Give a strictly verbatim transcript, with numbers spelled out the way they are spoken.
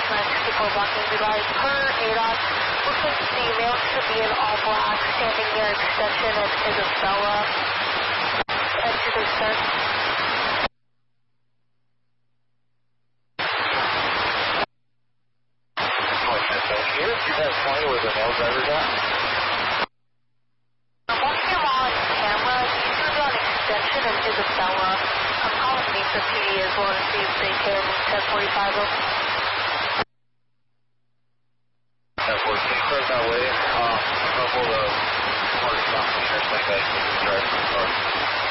nine sixty-four blocking July per A D O S. Looks like the male should be in all black, standing near extension of Isabella. And to the start. Here, two thousand twenty, where the male driver's at? I'm watching him on camera. He's going to be on extension of Isabella. I'm calling Mesa P D as well to see if they can ten forty-five him. ten forty-six, right that way. Um, a couple of parties on the interstate guys can drive the car.